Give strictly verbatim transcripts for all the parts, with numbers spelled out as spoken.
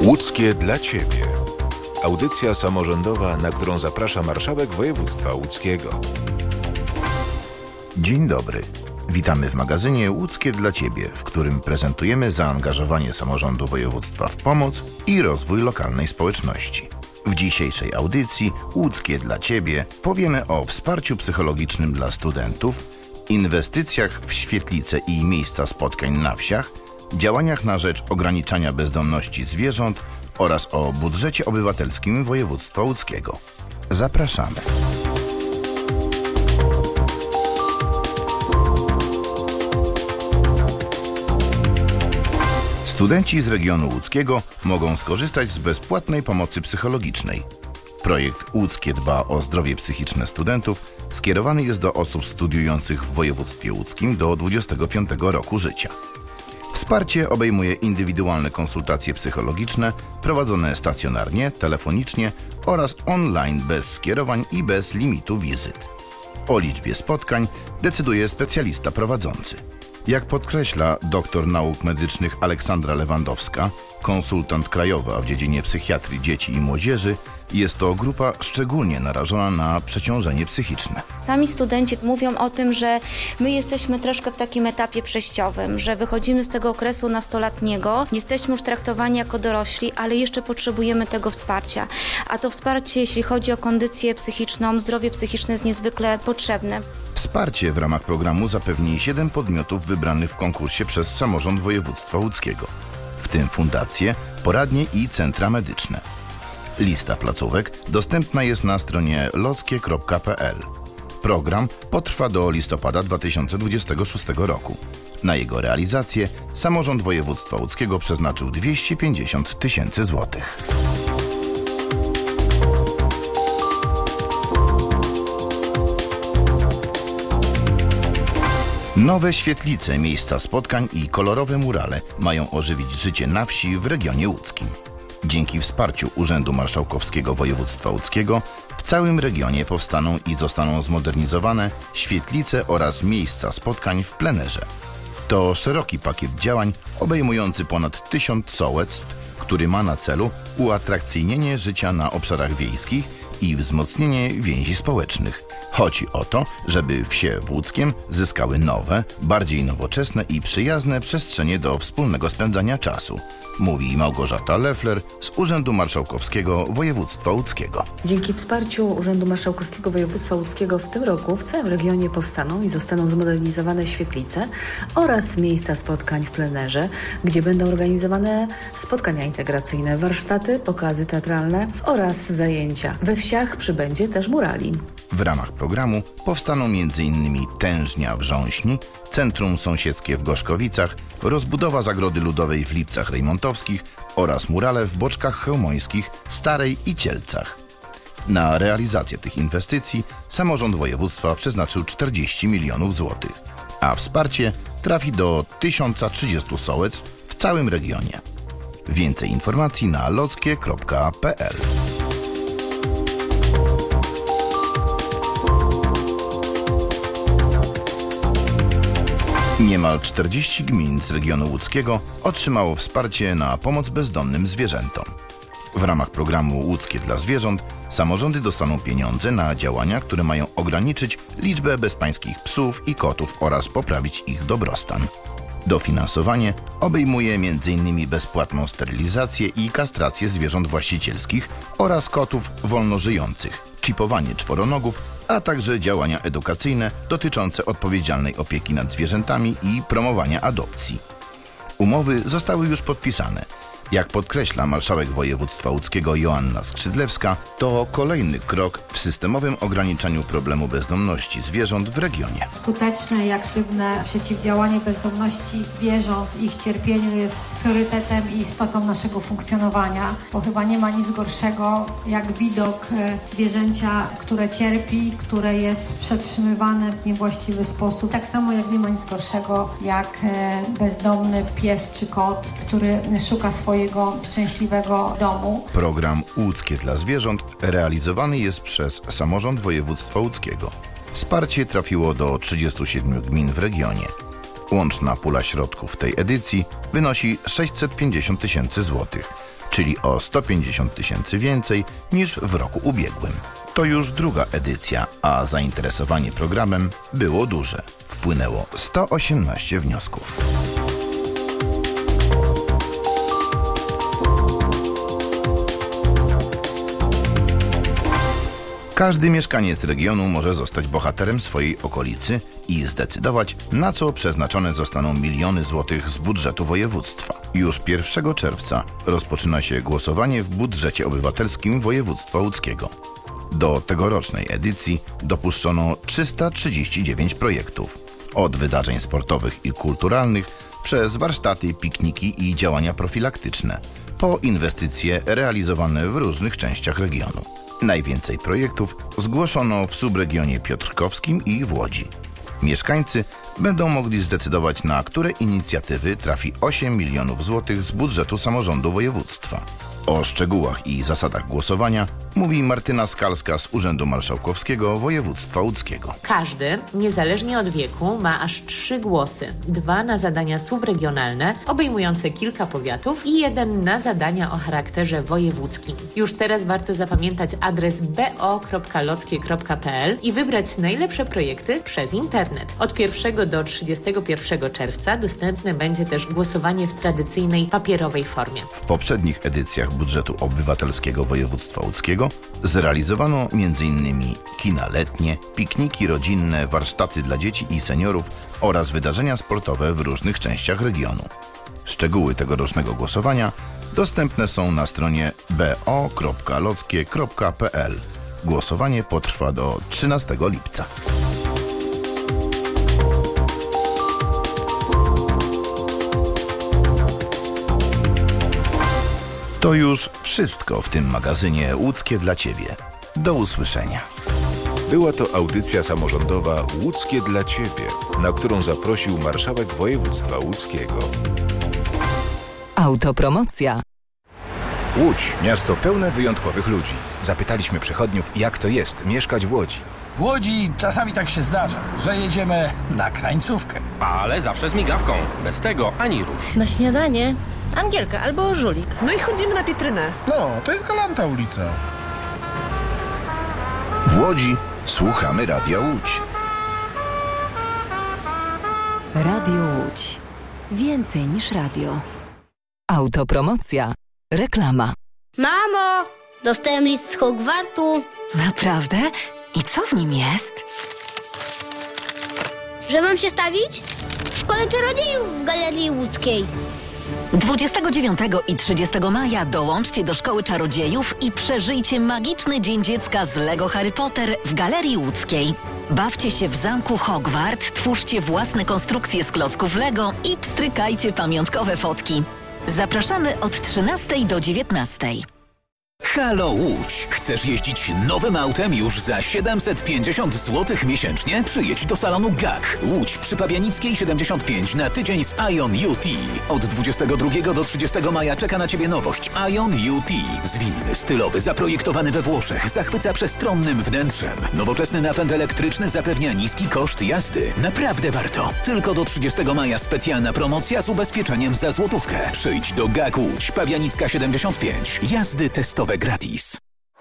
Łódzkie dla Ciebie. Audycja samorządowa, na którą zaprasza marszałek województwa łódzkiego. Dzień dobry. Witamy w magazynie Łódzkie dla Ciebie, w którym prezentujemy zaangażowanie samorządu województwa w pomoc i rozwój lokalnej społeczności. W dzisiejszej audycji Łódzkie dla Ciebie powiemy o wsparciu psychologicznym dla studentów, inwestycjach w świetlice i miejsca spotkań na wsiach, działaniach na rzecz ograniczania bezdomności zwierząt oraz o budżecie obywatelskim województwa łódzkiego. Zapraszamy. Studenci z regionu łódzkiego mogą skorzystać z bezpłatnej pomocy psychologicznej. Projekt Łódzkie dba o zdrowie psychiczne studentów skierowany jest do osób studiujących w województwie łódzkim do dwudziestego piątego roku życia. Wsparcie obejmuje indywidualne konsultacje psychologiczne prowadzone stacjonarnie, telefonicznie oraz online bez skierowań i bez limitu wizyt. O liczbie spotkań decyduje specjalista prowadzący. Jak podkreśla doktor nauk medycznych Aleksandra Lewandowska, konsultant krajowa w dziedzinie psychiatrii dzieci i młodzieży, jest to grupa szczególnie narażona na przeciążenie psychiczne. Sami studenci mówią o tym, że my jesteśmy troszkę w takim etapie przejściowym, że wychodzimy z tego okresu nastoletniego, jesteśmy już traktowani jako dorośli, ale jeszcze potrzebujemy tego wsparcia. A to wsparcie, jeśli chodzi o kondycję psychiczną, zdrowie psychiczne jest niezwykle potrzebne. Wsparcie w ramach programu zapewni siedem podmiotów wybranych w konkursie przez samorząd województwa łódzkiego, w tym fundacje, poradnie i centra medyczne. Lista placówek dostępna jest na stronie lockie kropka p l. Program potrwa do listopada dwa tysiące dwudziestego szóstego roku. Na jego realizację samorząd województwa łódzkiego przeznaczył dwieście pięćdziesiąt tysięcy złotych. Nowe świetlice, miejsca spotkań i kolorowe murale mają ożywić życie na wsi w regionie łódzkim. Dzięki wsparciu Urzędu Marszałkowskiego Województwa Łódzkiego w całym regionie powstaną i zostaną zmodernizowane świetlice oraz miejsca spotkań w plenerze. To szeroki pakiet działań obejmujący ponad tysiąc sołectw, który ma na celu uatrakcyjnienie życia na obszarach wiejskich i wzmocnienie więzi społecznych. Chodzi o to, żeby wsie w Łódzkiem zyskały nowe, bardziej nowoczesne i przyjazne przestrzenie do wspólnego spędzania czasu, mówi Małgorzata Leffler z Urzędu Marszałkowskiego Województwa Łódzkiego. Dzięki wsparciu Urzędu Marszałkowskiego Województwa Łódzkiego w tym roku w całym regionie powstaną i zostaną zmodernizowane świetlice oraz miejsca spotkań w plenerze, gdzie będą organizowane spotkania integracyjne, warsztaty, pokazy teatralne oraz zajęcia. We wsiach przybędzie też murali. W ramach programu powstaną m.in. tężnia w Rząśni, centrum sąsiedzkie w Gorzkowicach, rozbudowa zagrody ludowej w Lipcach Rejmontowskich oraz murale w Boczkach Chełmońskich, Starej i Cielcach. Na realizację tych inwestycji samorząd województwa przeznaczył czterdzieści milionów złotych, a wsparcie trafi do tysiąc trzydzieści sołectw w całym regionie. Więcej informacji na lockie kropka p l. Niemal czterdzieści gmin z regionu łódzkiego otrzymało wsparcie na pomoc bezdomnym zwierzętom. W ramach programu Łódzkie dla zwierząt samorządy dostaną pieniądze na działania, które mają ograniczyć liczbę bezpańskich psów i kotów oraz poprawić ich dobrostan. Dofinansowanie obejmuje m.in. bezpłatną sterylizację i kastrację zwierząt właścicielskich oraz kotów wolnożyjących, czipowanie czworonogów, a także działania edukacyjne dotyczące odpowiedzialnej opieki nad zwierzętami i promowania adopcji. Umowy zostały już podpisane. Jak podkreśla marszałek województwa łódzkiego Joanna Skrzydlewska, to kolejny krok w systemowym ograniczaniu problemu bezdomności zwierząt w regionie. Skuteczne i aktywne przeciwdziałanie bezdomności zwierząt, ich cierpieniu jest priorytetem i istotą naszego funkcjonowania, bo chyba nie ma nic gorszego jak widok zwierzęcia, które cierpi, które jest przetrzymywane w niewłaściwy sposób. Tak samo jak nie ma nic gorszego jak bezdomny pies czy kot, który szuka swojego szczęśliwego domu. Program Łódzkie dla zwierząt realizowany jest przez samorząd województwa łódzkiego. Wsparcie trafiło do trzydziestu siedmiu gmin w regionie. Łączna pula środków tej edycji wynosi sześćset pięćdziesiąt tysięcy złotych, czyli o sto pięćdziesiąt tysięcy więcej niż w roku ubiegłym. To już druga edycja, a zainteresowanie programem było duże. Wpłynęło sto osiemnaście wniosków. Każdy mieszkaniec regionu może zostać bohaterem swojej okolicy i zdecydować, na co przeznaczone zostaną miliony złotych z budżetu województwa. Już pierwszego czerwca rozpoczyna się głosowanie w budżecie obywatelskim województwa łódzkiego. Do tegorocznej edycji dopuszczono trzysta trzydzieści dziewięć projektów. Od wydarzeń sportowych i kulturalnych, przez warsztaty, pikniki i działania profilaktyczne, po inwestycje realizowane w różnych częściach regionu. Najwięcej projektów zgłoszono w subregionie piotrkowskim i w Łodzi. Mieszkańcy będą mogli zdecydować, na które inicjatywy trafi osiem milionów złotych z budżetu samorządu województwa. O szczegółach i zasadach głosowania mówi Martyna Skalska z Urzędu Marszałkowskiego Województwa Łódzkiego. Każdy, niezależnie od wieku, ma aż trzy głosy. Dwa na zadania subregionalne, obejmujące kilka powiatów i jeden na zadania o charakterze wojewódzkim. Już teraz warto zapamiętać adres b o kropka lockie kropka p l i wybrać najlepsze projekty przez internet. Od pierwszego do trzydziestego pierwszego czerwca dostępne będzie też głosowanie w tradycyjnej papierowej formie. W poprzednich edycjach budżetu obywatelskiego województwa łódzkiego zrealizowano między innymi kina letnie, pikniki rodzinne, warsztaty dla dzieci i seniorów oraz wydarzenia sportowe w różnych częściach regionu. Szczegóły tegorocznego głosowania dostępne są na stronie b o kropka lockie kropka p l. Głosowanie potrwa do trzynastego lipca. To już wszystko w tym magazynie Łódzkie dla Ciebie. Do usłyszenia. Była to audycja samorządowa Łódzkie dla Ciebie, na którą zaprosił marszałek województwa łódzkiego. Autopromocja. Łódź, miasto pełne wyjątkowych ludzi. Zapytaliśmy przechodniów, jak to jest mieszkać w Łodzi. W Łodzi czasami tak się zdarza, że jedziemy na krańcówkę. Ale zawsze z migawką. Bez tego ani rusz. Na śniadanie Angielka albo Żulik. No i chodzimy na Pietrynę. No, to jest Galanta ulica. W Łodzi słuchamy Radia Łódź. Radio Łódź. Więcej niż radio. Autopromocja. Reklama. Mamo, dostałem list z Hogwartu. Naprawdę? I co w nim jest? Że mam się stawić w Szkole Czarodziejów w Galerii Łódzkiej. dwudziestego dziewiątego i trzydziestego maja dołączcie do Szkoły Czarodziejów i przeżyjcie magiczny Dzień Dziecka z Lego Harry Potter w Galerii Łódzkiej. Bawcie się w zamku Hogwart, twórzcie własne konstrukcje z klocków Lego i pstrykajcie pamiątkowe fotki. Zapraszamy od trzynastej do dziewiętnastej. Halo Łódź! Chcesz jeździć nowym autem już za siedemset pięćdziesiąt złotych miesięcznie? Przyjedź do salonu G A K. Łódź przy Pabianickiej siedemdziesiąt pięć na tydzień z Ion U T. Od dwudziestego drugiego do trzydziestego maja czeka na Ciebie nowość Ion U T. Zwinny, stylowy, zaprojektowany we Włoszech, zachwyca przestronnym wnętrzem. Nowoczesny napęd elektryczny zapewnia niski koszt jazdy. Naprawdę warto. Tylko do trzydziestego maja specjalna promocja z ubezpieczeniem za złotówkę. Przyjdź do G A K Łódź, Pabianicka siedemdziesiąt pięć. Jazdy testowe gratis.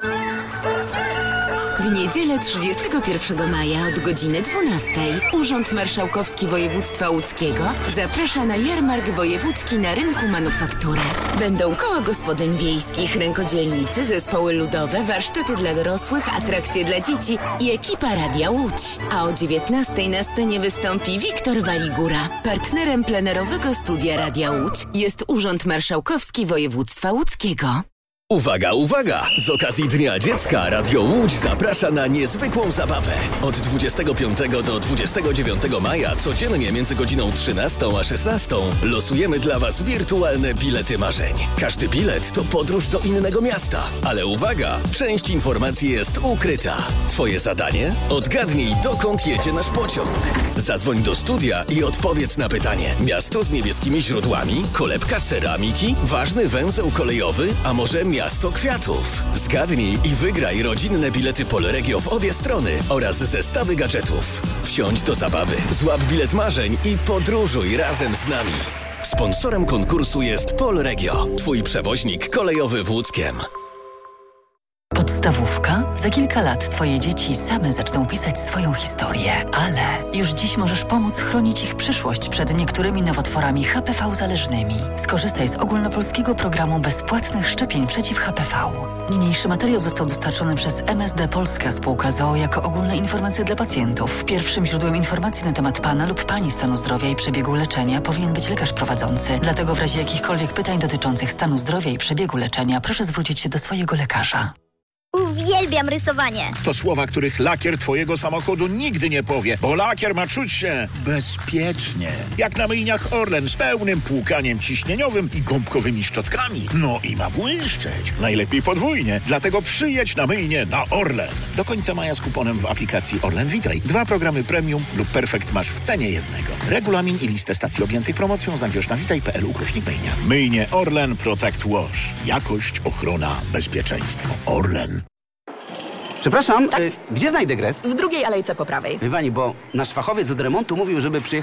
W niedzielę trzydziestego pierwszego maja od godziny dwunastej Urząd Marszałkowski Województwa Łódzkiego zaprasza na jarmark wojewódzki na rynku Manufaktury. Będą koła gospodyń wiejskich, rękodzielnicy, zespoły ludowe, warsztaty dla dorosłych, atrakcje dla dzieci i ekipa Radia Łódź. A o dziewiętnastej na scenie wystąpi Wiktor Waligura. Partnerem plenerowego studia Radia Łódź jest Urząd Marszałkowski Województwa Łódzkiego. Uwaga, uwaga! Z okazji Dnia Dziecka Radio Łódź zaprasza na niezwykłą zabawę. Od dwudziestego piątego do dwudziestego dziewiątego maja codziennie między godziną trzynastą a szesnastą losujemy dla Was wirtualne bilety marzeń. Każdy bilet to podróż do innego miasta. Ale uwaga! Część informacji jest ukryta. Twoje zadanie? Odgadnij, dokąd jedzie nasz pociąg. Zadzwoń do studia i odpowiedz na pytanie. Miasto z niebieskimi źródłami? Kolebka ceramiki? Ważny węzeł kolejowy? A może miasto kwiatów? Zgadnij i wygraj rodzinne bilety Polregio w obie strony oraz zestawy gadżetów. Wsiądź do zabawy, złap bilet marzeń i podróżuj razem z nami. Sponsorem konkursu jest Polregio, twój przewoźnik kolejowy w Łódzkiem. Podstawówka? Za kilka lat twoje dzieci same zaczną pisać swoją historię, ale już dziś możesz pomóc chronić ich przyszłość przed niektórymi nowotworami H P V zależnymi. Skorzystaj z ogólnopolskiego programu bezpłatnych szczepień przeciw H P V. Niniejszy materiał został dostarczony przez M S D Polska Spółka z o o jako ogólne informacje dla pacjentów. Pierwszym źródłem informacji na temat pana lub pani stanu zdrowia i przebiegu leczenia powinien być lekarz prowadzący. Dlatego w razie jakichkolwiek pytań dotyczących stanu zdrowia i przebiegu leczenia proszę zwrócić się do swojego lekarza. Uwielbiam rysowanie. To słowa, których lakier twojego samochodu nigdy nie powie, bo lakier ma czuć się bezpiecznie. Jak na myjniach Orlen z pełnym płukaniem ciśnieniowym i gąbkowymi szczotkami. No i ma błyszczeć. Najlepiej podwójnie. Dlatego przyjedź na myjnię na Orlen. Do końca maja z kuponem w aplikacji Orlen Witaj. Dwa programy premium lub perfekt masz w cenie jednego. Regulamin i listę stacji objętych promocją znajdziesz na witaj kropka p l ukośnik myjnia. Myjnie Orlen Protect Wash. Jakość, ochrona, bezpieczeństwo. Orlen. Przepraszam, tak? y, gdzie znajdę gres? W drugiej alejce po prawej. Wie pani, bo nasz fachowiec od remontu mówił, żeby przyjechać